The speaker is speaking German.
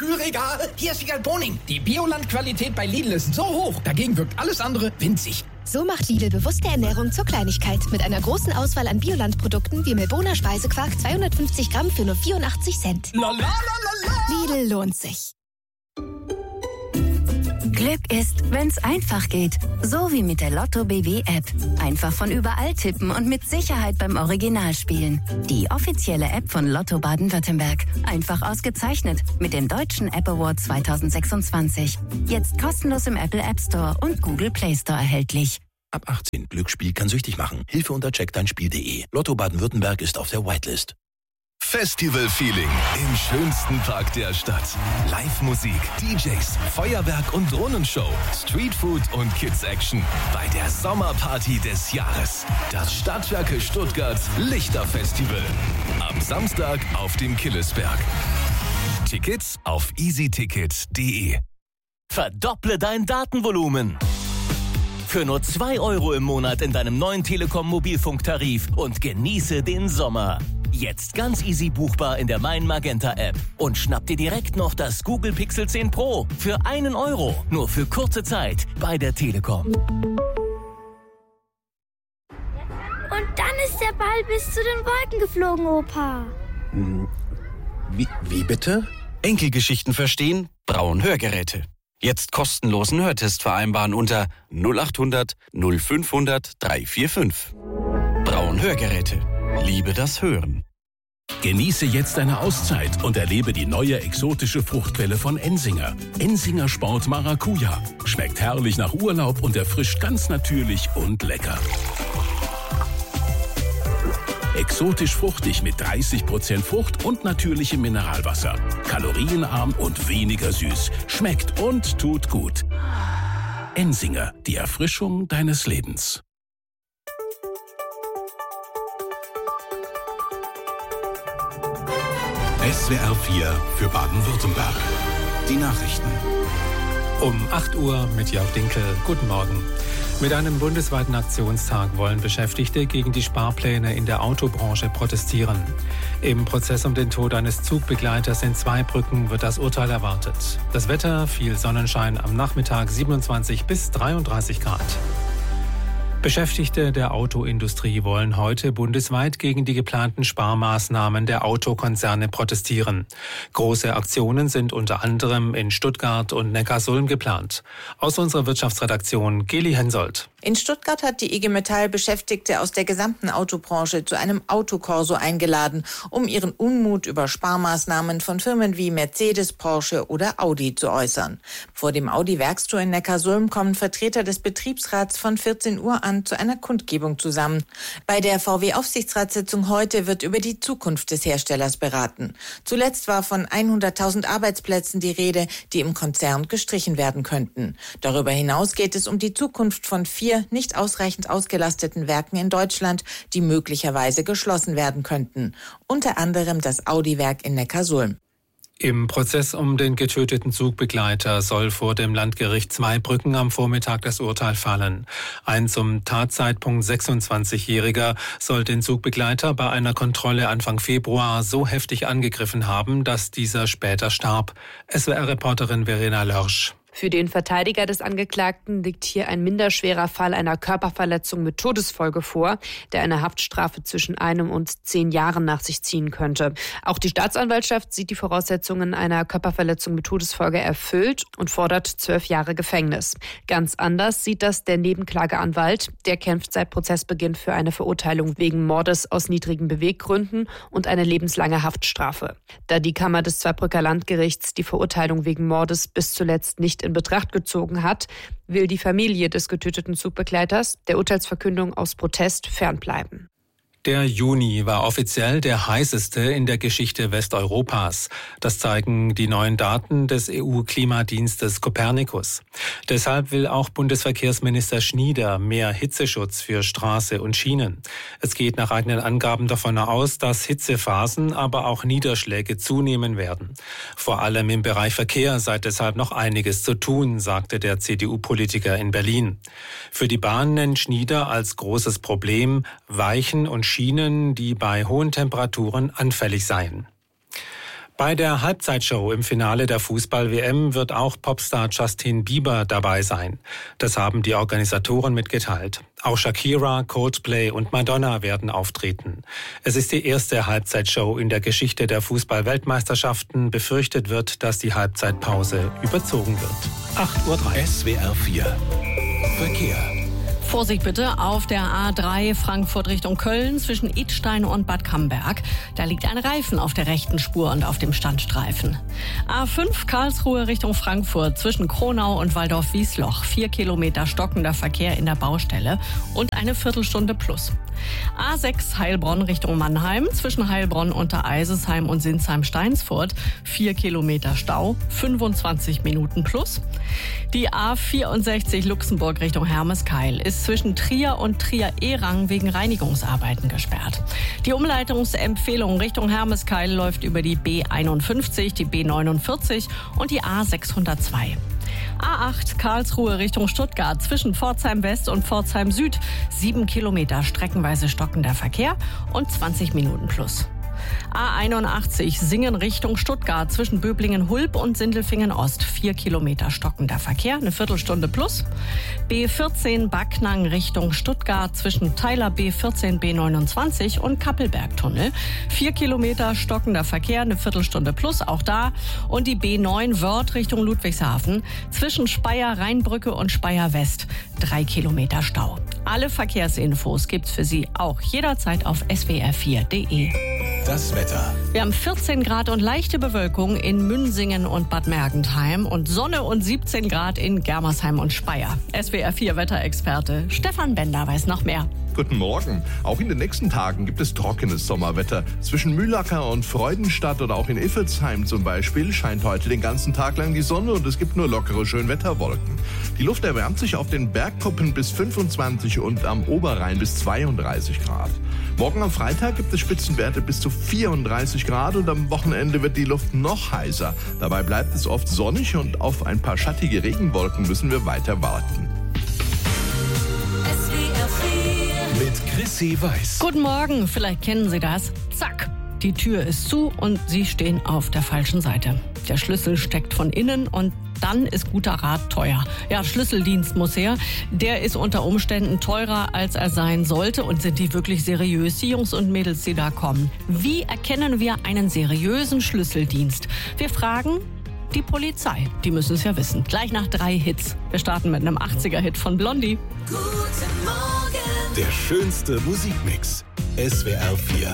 Kühlregal. Hier ist Wiegald Boning. Die Bioland-Qualität bei Lidl ist so hoch. Dagegen wirkt alles andere winzig. So macht Lidl bewusste Ernährung zur Kleinigkeit. Mit einer großen Auswahl an Bioland-Produkten wie Melboner Speisequark 250 Gramm für nur 84 Cent. Lidl lohnt sich. Glück ist, wenn's einfach geht. So wie mit der Lotto BW App. Einfach von überall tippen und mit Sicherheit beim Original spielen. Die offizielle App von Lotto Baden-Württemberg. Einfach ausgezeichnet mit dem Deutschen App Award 2026. Jetzt kostenlos im Apple App Store und Google Play Store erhältlich. Ab 18. Glücksspiel kann süchtig machen. Hilfe unter checkdeinspiel.de. Lotto Baden-Württemberg ist auf der Whitelist. Festival-Feeling im schönsten Park der Stadt. Live-Musik, DJs, Feuerwerk und Drohnenshow, Streetfood und Kids-Action bei der Sommerparty des Jahres. Das Stadtwerke Stuttgart Lichterfestival. Am Samstag auf dem Killesberg. Tickets auf easyticket.de. Verdopple dein Datenvolumen. Für nur 2 € im Monat in deinem neuen Telekom-Mobilfunktarif und genieße den Sommer. Jetzt ganz easy buchbar in der Mein Magenta App. Und schnapp dir direkt noch das Google Pixel 10 Pro für 1 €. Nur für kurze Zeit bei der Telekom. Und dann ist der Ball bis zu den Wolken geflogen, Opa. Wie bitte? Enkelgeschichten verstehen? Braun Hörgeräte. Jetzt kostenlosen Hörtest vereinbaren unter 0800 0500 345. Braun Hörgeräte. Liebe das Hören. Genieße jetzt eine Auszeit und erlebe die neue exotische Fruchtquelle von Ensinger. Ensinger Sport Maracuja. Schmeckt herrlich nach Urlaub und erfrischt ganz natürlich und lecker. Exotisch fruchtig mit 30% Frucht und natürlichem Mineralwasser. Kalorienarm und weniger süß. Schmeckt und tut gut. Ensinger, die Erfrischung deines Lebens. SWR 4 für Baden-Württemberg. Die Nachrichten. Um 8 Uhr mit Jörg Dinkel. Guten Morgen. Mit einem bundesweiten Aktionstag wollen Beschäftigte gegen die Sparpläne in der Autobranche protestieren. Im Prozess um den Tod eines Zugbegleiters in Zweibrücken wird das Urteil erwartet. Das Wetter, viel Sonnenschein am Nachmittag, 27 bis 33 Grad. Beschäftigte der Autoindustrie wollen heute bundesweit gegen die geplanten Sparmaßnahmen der Autokonzerne protestieren. Große Aktionen sind unter anderem in Stuttgart und Neckarsulm geplant. Aus unserer Wirtschaftsredaktion Geli Hensoldt. In Stuttgart hat die IG Metall Beschäftigte aus der gesamten Autobranche zu einem Autokorso eingeladen, um ihren Unmut über Sparmaßnahmen von Firmen wie Mercedes, Porsche oder Audi zu äußern. Vor dem Audi-Werkstor in Neckarsulm kommen Vertreter des Betriebsrats von 14 Uhr an zu einer Kundgebung zusammen. Bei der VW-Aufsichtsratssitzung heute wird über die Zukunft des Herstellers beraten. Zuletzt war von 100.000 Arbeitsplätzen die Rede, die im Konzern gestrichen werden könnten. Darüber hinaus geht es um die Zukunft von 4 nicht ausreichend ausgelasteten Werken in Deutschland, die möglicherweise geschlossen werden könnten. Unter anderem das Audi-Werk in Neckarsulm. Im Prozess um den getöteten Zugbegleiter soll vor dem Landgericht Zweibrücken am Vormittag das Urteil fallen. Ein zum Tatzeitpunkt 26-Jähriger soll den Zugbegleiter bei einer Kontrolle Anfang Februar so heftig angegriffen haben, dass dieser später starb. SWR-Reporterin Verena Lörsch. Für den Verteidiger des Angeklagten liegt hier ein minderschwerer Fall einer Körperverletzung mit Todesfolge vor, der eine Haftstrafe zwischen 1 und 10 Jahren nach sich ziehen könnte. Auch die Staatsanwaltschaft sieht die Voraussetzungen einer Körperverletzung mit Todesfolge erfüllt und fordert 12 Jahre Gefängnis. Ganz anders sieht das der Nebenklageanwalt. Der kämpft seit Prozessbeginn für eine Verurteilung wegen Mordes aus niedrigen Beweggründen und eine lebenslange Haftstrafe. Da die Kammer des Zweibrücker Landgerichts die Verurteilung wegen Mordes bis zuletzt nicht in Betracht gezogen hat, will die Familie des getöteten Zugbegleiters der Urteilsverkündung aus Protest fernbleiben. Der Juni war offiziell der heißeste in der Geschichte Westeuropas. Das zeigen die neuen Daten des EU-Klimadienstes Copernicus. Deshalb will auch Bundesverkehrsminister Schnieder mehr Hitzeschutz für Straße und Schienen. Es geht nach eigenen Angaben davon aus, dass Hitzephasen, aber auch Niederschläge zunehmen werden. Vor allem im Bereich Verkehr sei deshalb noch einiges zu tun, sagte der CDU-Politiker in Berlin. Für die Bahn nennt Schnieder als großes Problem Weichen und Schienen, die bei hohen Temperaturen anfällig seien. Bei der Halbzeitshow im Finale der Fußball-WM wird auch Popstar Justin Bieber dabei sein. Das haben die Organisatoren mitgeteilt. Auch Shakira, Coldplay und Madonna werden auftreten. Es ist die erste Halbzeitshow in der Geschichte der Fußball-Weltmeisterschaften. Befürchtet wird, dass die Halbzeitpause überzogen wird. 8:03 Uhr. SWR 4 Verkehr. Vorsicht bitte auf der A3 Frankfurt Richtung Köln zwischen Idstein und Bad Camberg. Da liegt ein Reifen auf der rechten Spur und auf dem Standstreifen. A5 Karlsruhe Richtung Frankfurt zwischen Kronau und Waldorf-Wiesloch. 4 Kilometer stockender Verkehr in der Baustelle und eine Viertelstunde plus. A6 Heilbronn Richtung Mannheim zwischen Heilbronn unter Eisesheim und Sinsheim-Steinsfurt. 4 Kilometer Stau, 25 Minuten plus. Die A64 Luxemburg Richtung Hermeskeil ist zwischen Trier und Trier-Erang wegen Reinigungsarbeiten gesperrt. Die Umleitungsempfehlung Richtung Hermeskeil läuft über die B51, die B49 und die A602. A8 Karlsruhe Richtung Stuttgart zwischen Pforzheim West und Pforzheim Süd. 7 Kilometer streckenweise stockender Verkehr und 20 Minuten plus. A81 Singen Richtung Stuttgart zwischen Böblingen-Hulb und Sindelfingen-Ost. 4 Kilometer stockender Verkehr, eine Viertelstunde plus. B14 Backnang Richtung Stuttgart zwischen Teiler B14 B29 und Kappelbergtunnel. 4 Kilometer stockender Verkehr, eine Viertelstunde plus, auch da. Und die B9 Wörth Richtung Ludwigshafen zwischen Speyer Rheinbrücke und Speyer West. 3 Kilometer Stau. Alle Verkehrsinfos gibt's für Sie auch jederzeit auf swr4.de. Das Wetter. Wir haben 14 Grad und leichte Bewölkung in Münsingen und Bad Mergentheim und Sonne und 17 Grad in Germersheim und Speyer. SWR4 Wetterexperte Stefan Bender weiß noch mehr. Guten Morgen. Auch in den nächsten Tagen gibt es trockenes Sommerwetter. Zwischen Mühlacker und Freudenstadt oder auch in Iffelsheim zum Beispiel scheint heute den ganzen Tag lang die Sonne und es gibt nur lockere Schönwetterwolken. Die Luft erwärmt sich auf den Bergkuppen bis 25 und am Oberrhein bis 32 Grad. Morgen am Freitag gibt es Spitzenwerte bis zu 34 Grad und am Wochenende wird die Luft noch heißer. Dabei bleibt es oft sonnig und auf ein paar schattige Regenwolken müssen wir weiter warten. Mit Chrissy Weiß. Guten Morgen, vielleicht kennen Sie das. Zack, die Tür ist zu und Sie stehen auf der falschen Seite. Der Schlüssel steckt von innen und dann ist guter Rat teuer. Ja, Schlüsseldienst muss her. Der ist unter Umständen teurer, als er sein sollte. Und sind die wirklich seriös, die Jungs und Mädels, die da kommen? Wie erkennen wir einen seriösen Schlüsseldienst? Wir fragen die Polizei. Die müssen es ja wissen. Gleich nach 3 Hits. Wir starten mit einem 80er-Hit von Blondie. Guten Morgen. Der schönste Musikmix. SWR 4.